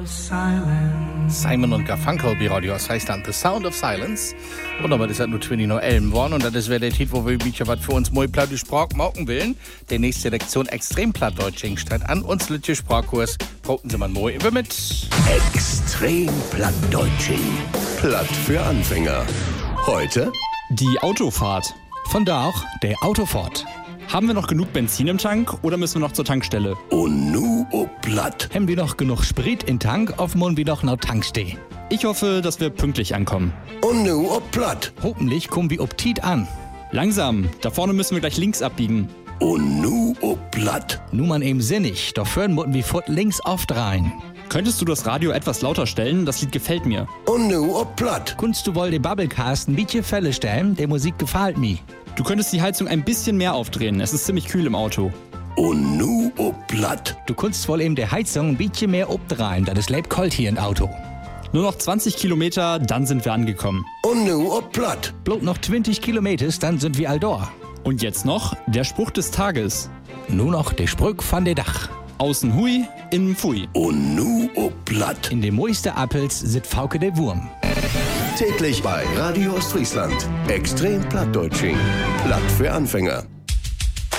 Simon und Garfunkel bei Radio Ostfriesland, The Sound of Silence. Und aber das hat nur 20 noch 11 geworden. Und das wäre der Titel, wo wir ein bisschen was für uns mal platte Sprache machen wollen. Der nächste Lektion extrem plattdeutsch steht an. Uns Lütje Sprachkurs. Brauchen Sie mal neu über mit. Extrem plattdeutsch. Platt für Anfänger. Heute die Autofahrt. Von da auch der Autofahrt. Haben wir noch genug Benzin im Tank oder müssen wir noch zur Tankstelle? und nu o platt. Haben wir noch genug Sprit im Tank, auf Mund wir noch noch Tanksteh. Ich hoffe, dass wir pünktlich ankommen. Und nu o platt. Hoffentlich kommen wir ob Tiet an. Langsam, da vorne müssen wir gleich links abbiegen. Und nu o platt. Nun man eben sinnig, doch vorhin mussten wir fort links oft rein. Könntest du das Radio etwas lauter stellen? Das Lied gefällt mir. Und nu o platt. Kunst du wohl den Bubblecast ein bisschen Fälle stellen? Der Musik gefällt mir. Du könntest die Heizung ein bisschen mehr aufdrehen. Es ist ziemlich kühl im Auto. Und nu o platt. Du kunst wohl eben der Heizung ein bisschen mehr obdrein, das ist lebt kalt hier im Auto. Nur noch 20 Kilometer, dann sind wir angekommen. Und nu o platt. Bloß noch 20 Kilometer, dann sind wir all da. Und jetzt noch der Spruch des Tages. Nur noch der Sprück von der Dach. Außen hui, innen pfui. Und nu o platt. In dem Moiste Appels sit Fauke der Wurm. Täglich bei Radio Ostfriesland. Extrem plattdeutsch. Platt für Anfänger.